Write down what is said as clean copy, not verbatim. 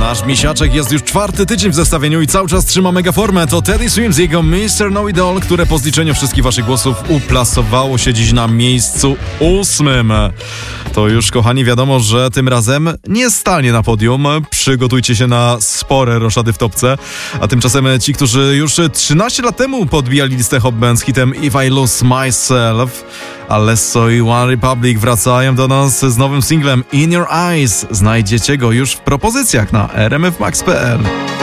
Nasz misiaczek jest już 4. tydzień w zestawieniu i cały czas trzyma mega formę. To Teddy Swims i jego Mr. Know-It-All, które po zliczeniu wszystkich waszych głosów uplasowało się dziś na miejscu 8. To już, kochani, wiadomo, że tym razem nie stanie na podium. Przygotujcie się na spore roszady w topce. A tymczasem ci, którzy już 13 lat temu podbijali listę Hot Band z hitem If I Lose Myself, Alesso i One Republic wracają do nas z nowym singlem In Your Eyes. Znajdziecie go już w propozycjach na rmfmax.pl.